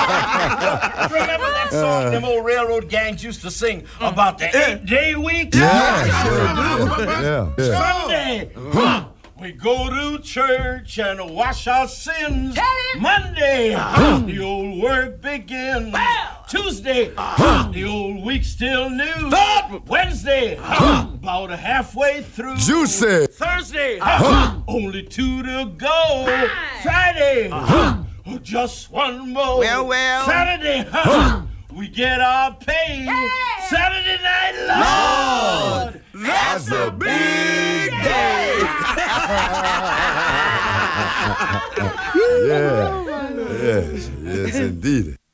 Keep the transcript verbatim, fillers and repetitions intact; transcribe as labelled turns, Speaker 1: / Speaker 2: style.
Speaker 1: Remember that song them old railroad gangs used to sing about the eight-day week?
Speaker 2: Yeah, sure do. Yeah, yeah.
Speaker 1: Sunday, huh, we go to church and wash our sins. Monday, the old work begins. Tuesday, the old week still new. Wednesday, about halfway through.
Speaker 2: Juicy.
Speaker 1: Thursday, only two to go. Friday, just one more.
Speaker 3: Well, well.
Speaker 1: Saturday, we get our pay. Saturday night, Lord,
Speaker 2: That's a big day. Yeah. Yes, yes, indeed.